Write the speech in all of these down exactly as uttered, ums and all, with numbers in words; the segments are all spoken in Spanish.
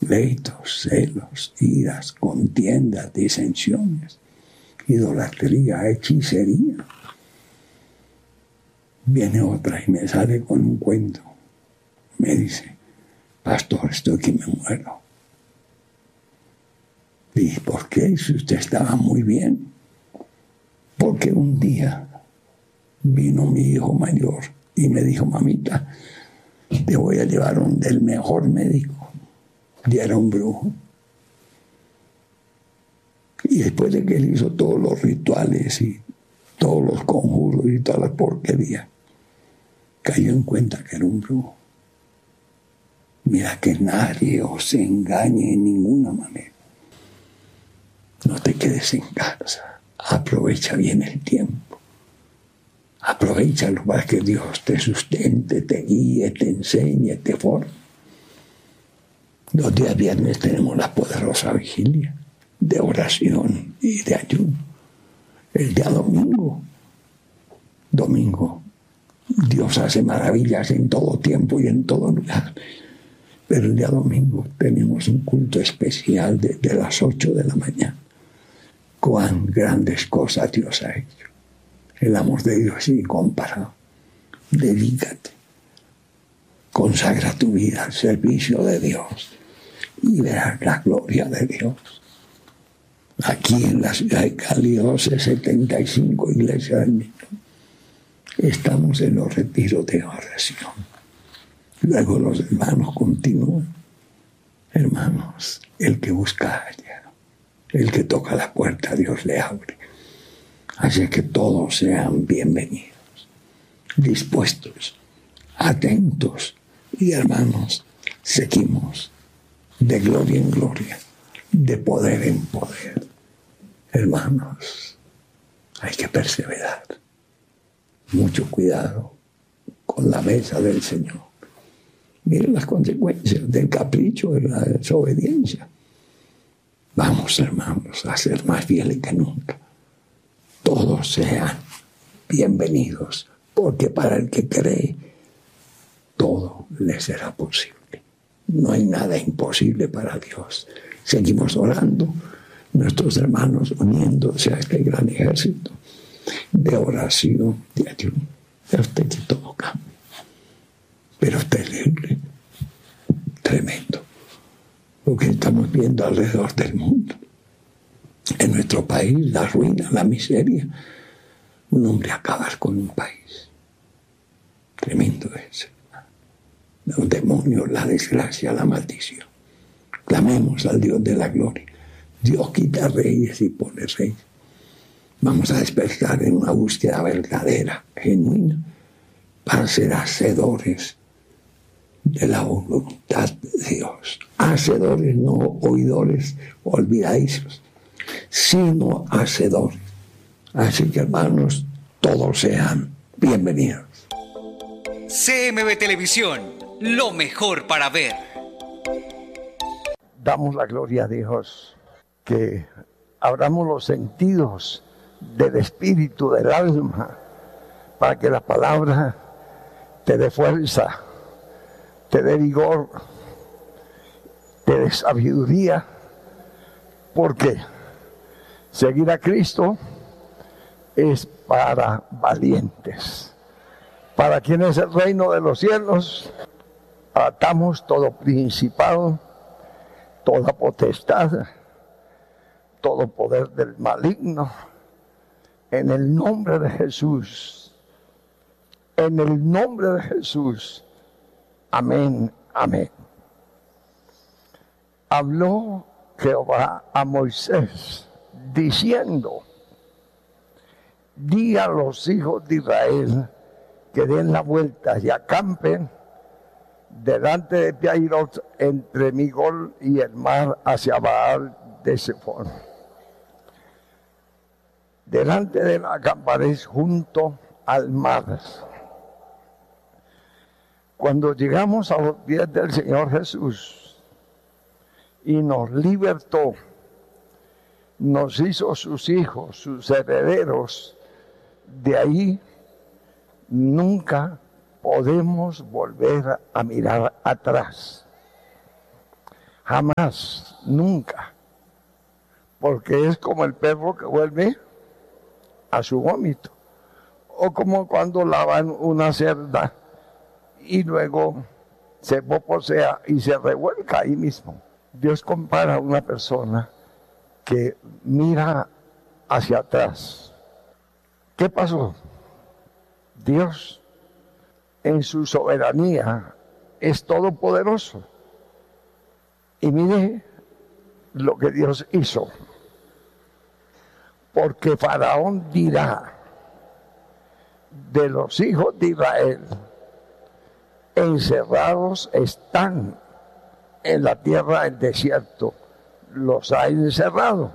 pleitos, celos, iras, contiendas, disensiones, idolatría, hechicería. Viene otra y me sale con un cuento. Me dice, pastor, estoy que me muero. ¿Y por qué? Si usted estaba muy bien. Porque un día vino mi hijo mayor y me dijo, mamita, te voy a llevar donde el mejor médico. Y era un brujo. Y después de que él hizo todos los rituales y todos los conjuros y todas las porquerías, cayó en cuenta que era un brujo. Mira que nadie os engañe en ninguna manera. No te quedes en casa. Aprovecha bien el tiempo. Aprovechalo para que Dios te sustente, te guíe, te enseñe, te forme. Los días viernes tenemos la poderosa vigilia de oración y de ayuno. El día domingo, domingo, Dios hace maravillas en todo tiempo y en todo lugar. Pero el día domingo tenemos un culto especial desde las ocho de la mañana. Cuán grandes cosas Dios ha hecho. El amor de Dios es incomparable. Dedícate. Consagra tu vida al servicio de Dios y verás la gloria de Dios. Aquí en la ciudad de Cali, doce setenta y cinco Iglesia del Niño, estamos en los retiros de oración. Luego los hermanos continúan. Hermanos, el que busca halla, el que toca la puerta, Dios le abre. Así que todos sean bienvenidos, dispuestos, atentos. Y hermanos, seguimos de gloria en gloria, de poder en poder. Hermanos, hay que perseverar. Mucho cuidado con la mesa del Señor. Miren las consecuencias del capricho, de la desobediencia. Vamos, hermanos, a ser más fieles que nunca. Todos sean bienvenidos, porque para el que cree, todo le será posible. No hay nada imposible para Dios. Seguimos orando, nuestros hermanos uniéndose a este gran ejército de oración, de ayuno. Ya usted que todo cambia. Pero terrible, tremendo, lo que estamos viendo alrededor del mundo. En nuestro país, la ruina, la miseria. Un hombre acabar con un país. Tremendo es. Los demonios, la desgracia, la maldición. Clamemos al Dios de la gloria. Dios quita reyes y pone reyes. Vamos a despertar en una búsqueda verdadera, genuina, para ser hacedores de la voluntad de Dios. Hacedores, no oidores olvidadizos, sino hacedores. Así que, hermanos, todos sean bienvenidos. C M B Televisión, lo mejor para ver. Damos la gloria a Dios, que abramos los sentidos del espíritu, del alma, para que la palabra te dé fuerza, te dé vigor, te dé sabiduría, porque seguir a Cristo es para valientes. Para quien es el reino de los cielos, atamos todo principado, toda potestad, todo poder del maligno, en el nombre de Jesús, en el nombre de Jesús, amén, amén. Habló Jehová a Moisés, diciendo, di a los hijos de Israel que den la vuelta y acampen delante de Piairot, entre Migol y el mar, hacia Baal de Zephón. Delante de la acamparéis junto al mar. Cuando llegamos a los pies del Señor Jesús y nos libertó, nos hizo sus hijos, sus herederos, de ahí nunca podemos volver a mirar atrás. Jamás, nunca. Porque es como el perro que vuelve a su vómito. O como cuando lavan una cerda y luego se poposea y se revuelca ahí mismo. Dios compara a una persona que mira hacia atrás. ¿Qué pasó? Dios, en su soberanía, es todopoderoso. Y mire lo que Dios hizo. Porque Faraón dirá de los hijos de Israel, encerrados están en la tierra del desierto, los ha encerrado.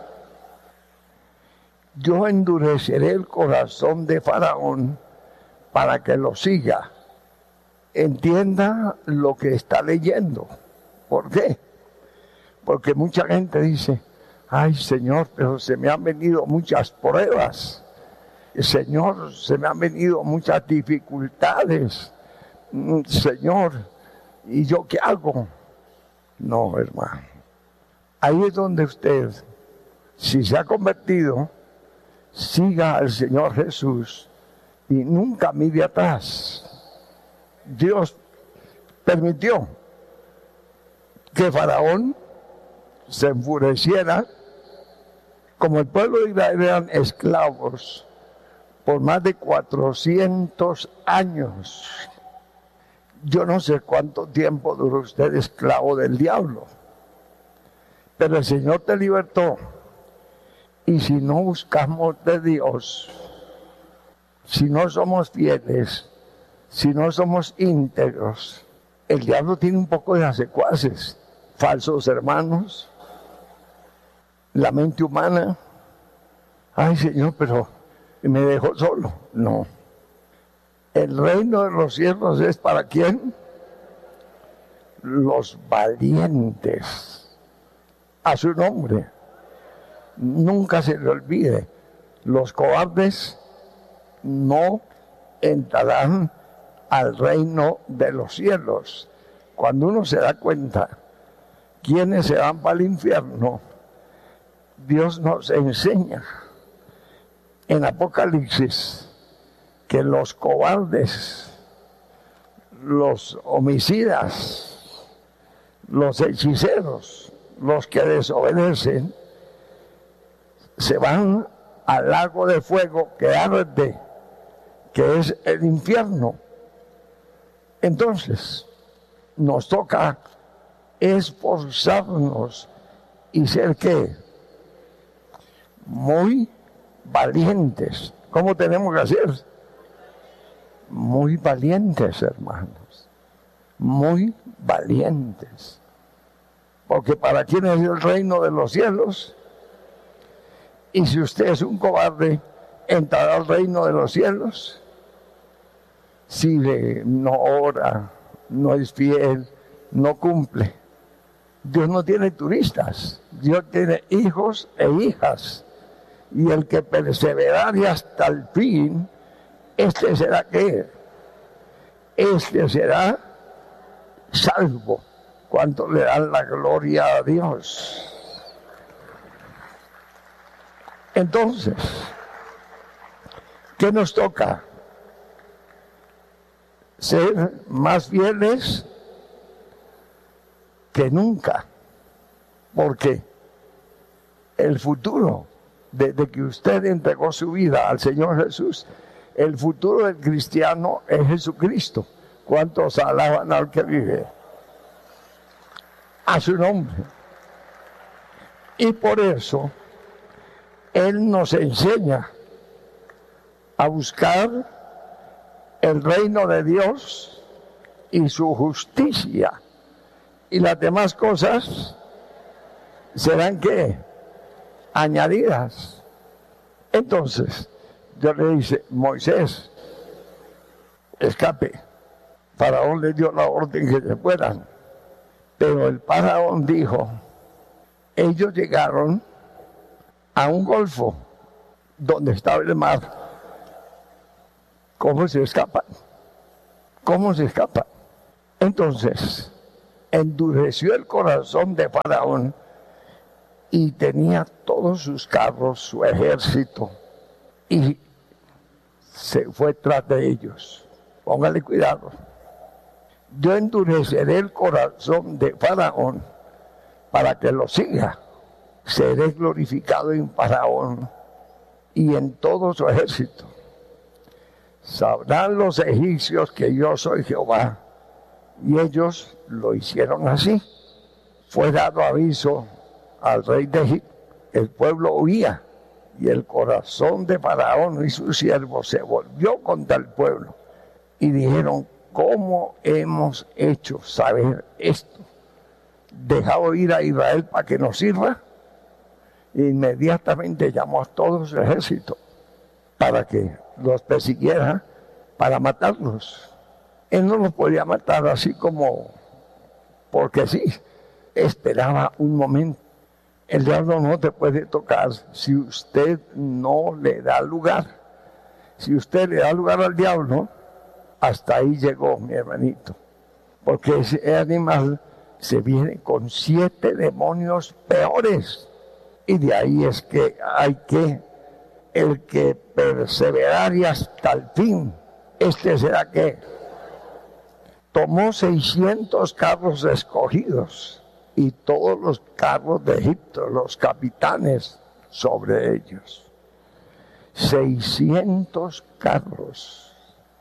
Yo endureceré el corazón de Faraón para que lo siga. Entienda lo que está leyendo. ¿Por qué? Porque mucha gente dice, ay Señor, pero se me han venido muchas pruebas. Señor, se me han venido muchas dificultades. Señor, ¿y yo qué hago? No, hermano. Ahí es donde usted, si se ha convertido, siga al Señor Jesús y nunca mire atrás. Dios permitió que Faraón se enfureciera, como el pueblo de Israel eran esclavos por más de cuatrocientos años. Yo no sé cuánto tiempo duró usted esclavo del diablo, pero el Señor te libertó. Y si no buscamos de Dios, si no somos fieles, si no somos íntegros, el diablo tiene un poco de secuaces, falsos hermanos, la mente humana. Ay Señor, pero me dejó solo. No. El reino de los cielos es para ¿quién? Los valientes. A su nombre. Nunca se le olvide. Los cobardes no entrarán al reino de los cielos. Cuando uno se da cuenta quiénes se van para el infierno, Dios nos enseña en Apocalipsis que los cobardes, los homicidas, los hechiceros, los que desobedecen, se van al lago de fuego que arde, que es el infierno. Entonces, nos toca esforzarnos y ser ¿qué? Muy valientes. ¿Cómo tenemos que hacer? Muy valientes, hermanos. Muy valientes. Porque ¿para quién es el reino de los cielos? Y si usted es un cobarde, ¿entrará al reino de los cielos? Si le, no ora, no es fiel, no cumple. Dios no tiene turistas, Dios tiene hijos e hijas. Y el que perseverare hasta el fin, este será ¿qué? Este será salvo. ¿Cuánto le dan la gloria a Dios? Entonces, ¿qué nos toca? Ser más fieles que nunca, porque el futuro, desde que usted entregó su vida al Señor Jesús, el futuro del cristiano es Jesucristo. ¿Cuántos alaban al que vive? A su nombre. Y por eso Él nos enseña a buscar el reino de Dios y su justicia. Y las demás cosas serán ¿qué? Añadidas. Entonces, Dios le dice, Moisés, escape. Faraón le dio la orden que se fueran. Pero el faraón dijo, ellos llegaron a un golfo donde estaba el mar. ¿Cómo se escapan? ¿Cómo se escapan? Entonces, endureció el corazón de Faraón y tenía todos sus carros, su ejército, y se fue tras de ellos. Póngale cuidado. Yo endureceré el corazón de Faraón para que lo siga. Seré glorificado en Faraón y en todo su ejército. Sabrán los egipcios que yo soy Jehová. Y ellos lo hicieron así. Fue dado aviso al rey de Egipto. El pueblo huía y el corazón de Faraón y sus siervos se volvió contra el pueblo. Y dijeron, ¿cómo hemos hecho saber esto? ¿Dejado ir a Israel para que nos sirva? Inmediatamente llamó a todo su ejército para que los persiguiera, para matarlos. Él no los podía matar así como porque sí. Esperaba un momento. El diablo no te puede tocar si usted no le da lugar. Si usted le da lugar al diablo, hasta ahí llegó, mi hermanito. Porque ese animal se viene con siete demonios peores. Y de ahí es que hay que, el que perseverare hasta el fin, este será que tomó seiscientos carros escogidos y todos los carros de Egipto, los capitanes sobre ellos. seiscientos carros.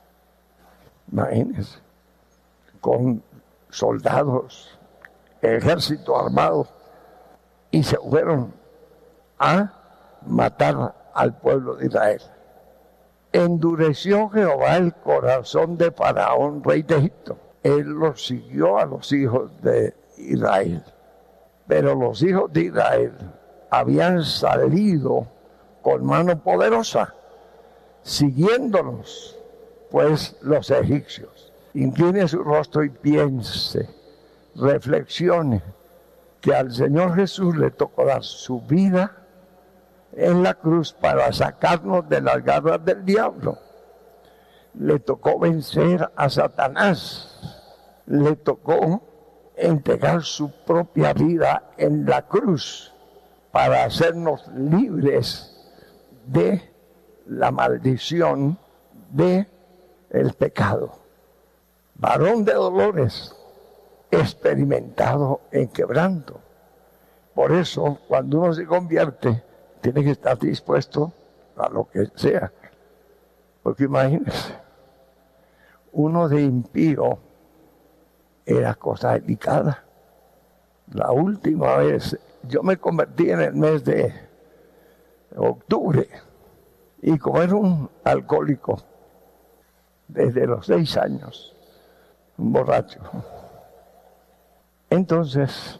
Imagínense, con soldados, ejército armado, y se fueron a matar al pueblo de Israel. Endureció Jehová el corazón de Faraón, rey de Egipto. Él los siguió a los hijos de Israel. Pero los hijos de Israel habían salido con mano poderosa, siguiéndolos, pues los egipcios. Incline su rostro y piense, reflexione, que al Señor Jesús le tocó dar su vida en la cruz para sacarnos de las garras del diablo. Le tocó vencer a Satanás. Le tocó entregar su propia vida en la cruz para hacernos libres de la maldición de el pecado. Varón de dolores, experimentado en quebranto. Por eso, cuando uno se convierte, tiene que estar dispuesto a lo que sea. Porque imagínense, uno de impío era cosa delicada. La última vez, yo me convertí en el mes de octubre, y como era un alcohólico, desde los seis años, un borracho. Entonces,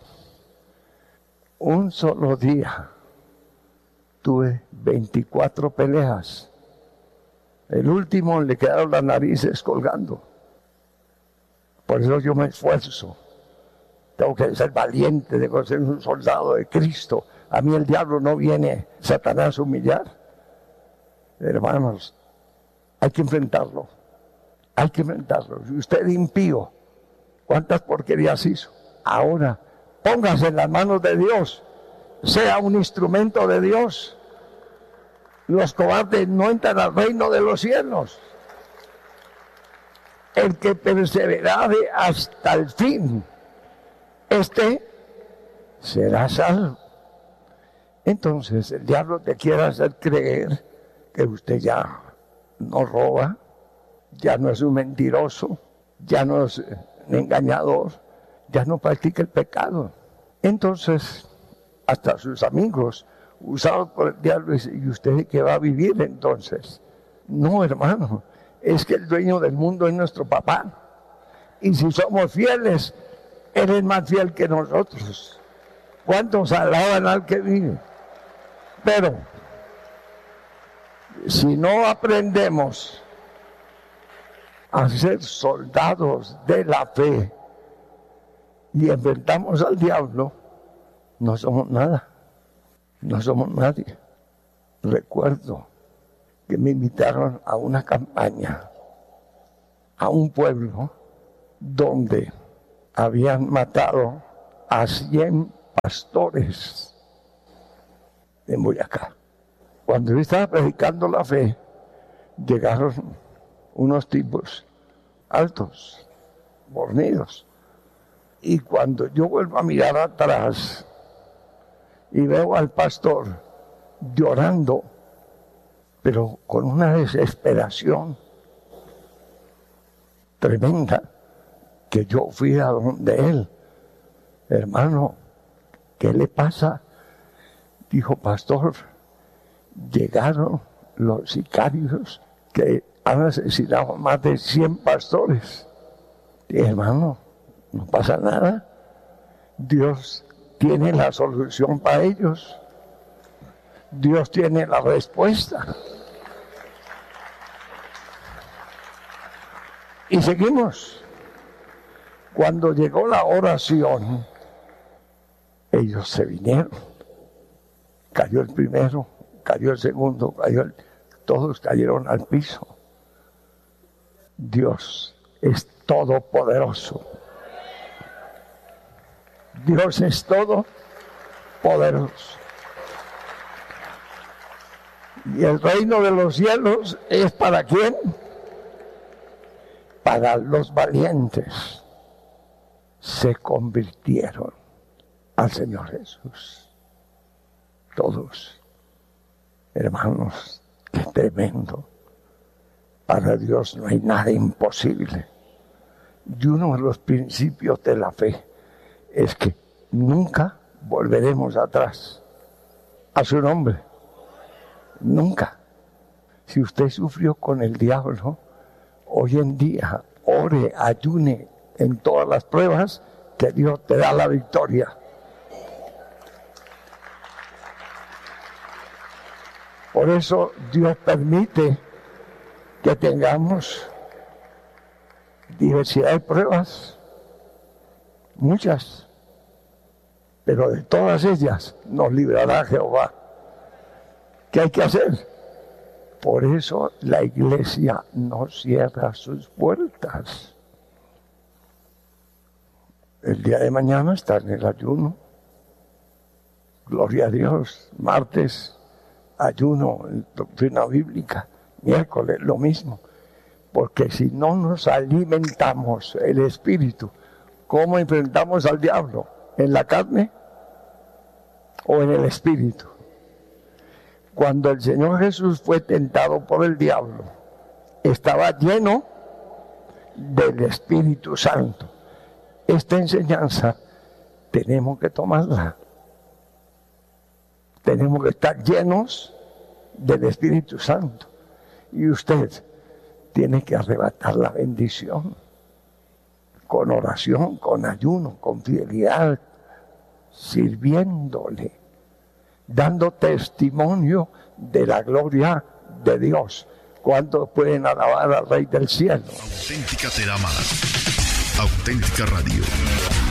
un solo día, tuve veinticuatro peleas. El último le quedaron las narices colgando. Por eso yo me esfuerzo. Tengo que ser valiente, tengo que ser un soldado de Cristo. A mí el diablo no viene, Satanás, a humillar. Hermanos, hay que enfrentarlo. Hay que enfrentarlo. Si usted es impío, ¿cuántas porquerías hizo? Ahora, póngase en las manos de Dios. Sea un instrumento de Dios. Los cobardes no entran al reino de los cielos. El que perseverare hasta el fin, este será salvo. Entonces el diablo te quiere hacer creer que usted ya no roba, ya no es un mentiroso, ya no es un engañador, ya no practica el pecado. Entonces, hasta sus amigos, usados por el diablo, dicen, ¿y usted qué va a vivir entonces? No, hermano, es que el dueño del mundo es nuestro papá. Y si somos fieles, Él es más fiel que nosotros. ¿Cuántos alaban al que vive? Pero, si no aprendemos a ser soldados de la fe y enfrentamos al diablo, no somos nada, no somos nadie. Recuerdo que me invitaron a una campaña, a un pueblo donde habían matado a cien pastores en Boyacá. Cuando yo estaba predicando la fe, llegaron unos tipos altos, fornidos. Y cuando yo vuelvo a mirar atrás y veo al pastor llorando, pero con una desesperación tremenda, que yo fui a donde él. Hermano, ¿qué le pasa? Dijo, pastor, llegaron los sicarios que han asesinado más de cien pastores. Y hermano, no pasa nada. Dios tiene la solución para ellos. Dios tiene la respuesta. Y seguimos. Cuando llegó la oración, ellos se vinieron. Cayó el primero, cayó el segundo, cayó el... todos cayeron al piso. Dios es todopoderoso. Dios es todopoderoso. Y el reino de los cielos es ¿para quién? Para los valientes. Se convirtieron al Señor Jesús. Todos, hermanos, qué tremendo. Para Dios no hay nada imposible. Y uno de los principios de la fe es que nunca volveremos atrás a su nombre. Nunca. Si usted sufrió con el diablo, hoy en día ore, ayune en todas las pruebas, que Dios te da la victoria. Por eso Dios permite que tengamos diversidad de pruebas, muchas, pero de todas ellas nos librará Jehová. ¿Qué hay que hacer? Por eso la iglesia no cierra sus puertas. El día de mañana está en el ayuno. Gloria a Dios. Martes, ayuno, doctrina bíblica. Miércoles, lo mismo. Porque si no nos alimentamos el espíritu, ¿cómo enfrentamos al diablo? ¿En la carne o en el espíritu? Cuando el Señor Jesús fue tentado por el diablo, estaba lleno del Espíritu Santo. Esta enseñanza tenemos que tomarla. Tenemos que estar llenos del Espíritu Santo. Y usted tiene que arrebatar la bendición con oración, con ayuno, con fidelidad, sirviéndole, dando testimonio de la gloria de Dios. ¿Cuántos pueden alabar al Rey del Cielo? Auténtica te da más. Auténtica Radio.